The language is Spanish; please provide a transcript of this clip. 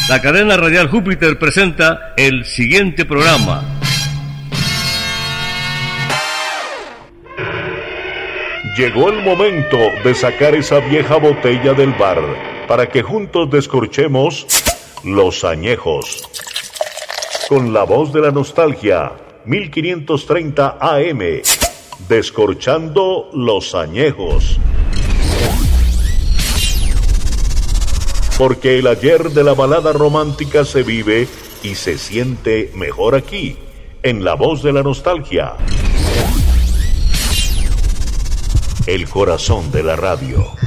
La cadena radial Júpiter presenta el siguiente programa. Llegó el momento de sacar esa vieja botella del bar para que juntos descorchemos los añejos. Con la voz de la nostalgia, 1530 AM, descorchando los añejos. Porque el ayer de la balada romántica se vive y se siente mejor aquí, en la voz de la nostalgia. El corazón de la radio.